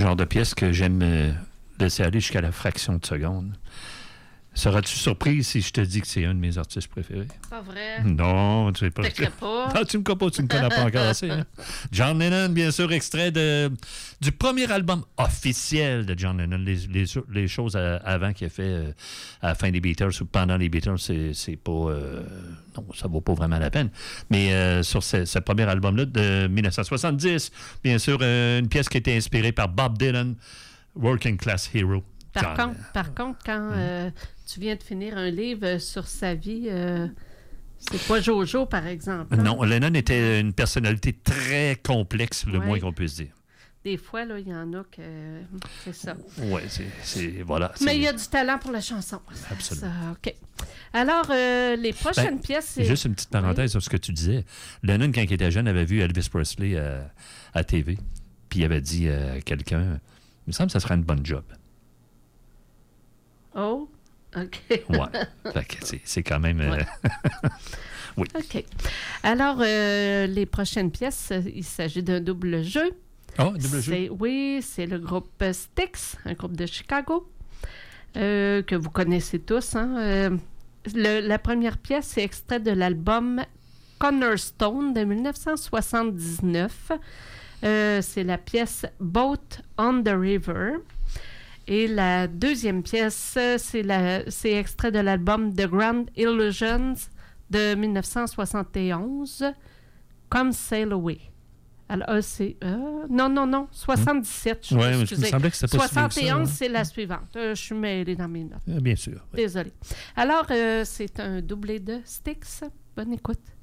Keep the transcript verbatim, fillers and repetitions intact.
Genre de pièce que j'aime euh, laisser aller jusqu'à la fraction de seconde. Seras-tu surprise si je te dis que c'est un de mes artistes préférés? Pas vrai. Non, tu ne pas. pas. Non, tu me connais pas, tu me connais pas encore assez. Hein? John Lennon, bien sûr, extrait de, du premier album officiel de John Lennon. Les, les, les choses à, avant qu'il a fait euh, à la fin des Beatles ou pendant les Beatles, c'est, c'est pas... Euh, non, ça vaut pas vraiment la peine. Mais euh, sur ce, ce premier album-là de dix-neuf cent soixante-dix, bien sûr, euh, une pièce qui a été inspirée par Bob Dylan, Working Class Hero. Par contre, par contre, quand mm. euh, tu viens de finir un livre sur sa vie, euh, c'est pas Jojo, par exemple. Hein? Non, Lennon était une personnalité très complexe, le ouais. moins qu'on puisse dire. Des fois, là, il y en a que c'est ça. Oui, c'est, c'est... Voilà. C'est... Mais il y a du talent pour la chanson. Absolument. Ça, OK. Alors, euh, les prochaines ben, pièces... C'est... Juste une petite parenthèse oui. sur ce que tu disais. Lennon, quand il était jeune, avait vu Elvis Presley à, à T V, puis il avait dit à quelqu'un, « Il me semble que ça serait une bonne job. » Oh, OK. Oui, c'est, c'est quand même... Euh... Ouais. oui. OK. Alors, euh, les prochaines pièces, il s'agit d'un double jeu. Ah, oh, double c'est, jeu? Oui, c'est le groupe Styx, un groupe de Chicago, euh, que vous connaissez tous. Hein? Euh, le, la première pièce, c'est extrait de l'album Cornerstone de dix-neuf cent soixante-dix-neuf. Euh, c'est la pièce Boat on the River. Et la deuxième pièce, c'est, la, c'est extrait de l'album The Grand Illusions de dix-neuf cent soixante et onze, Come Sail Away. Alors, euh, c'est... Euh, non, non, non, soixante-dix-sept. Oui, mais il me semblait que c'était pas soixante et onze, ça, hein? c'est la suivante. Euh, je suis mêlée dans mes notes. Bien sûr. Oui. Désolée. Alors, euh, c'est un doublé de Styx. Bonne écoute.